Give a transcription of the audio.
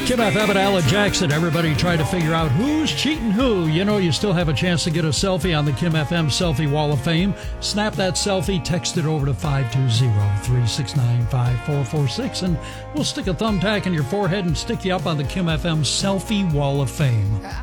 Kim FM and Alan Jackson. Everybody try to figure out who's cheating who. You know, you still have a chance to get a selfie on the Kim FM Selfie Wall of Fame. Snap that selfie, text it over to 520-369-5446, and we'll stick a thumbtack in your forehead and stick you up on the Kim FM Selfie Wall of Fame.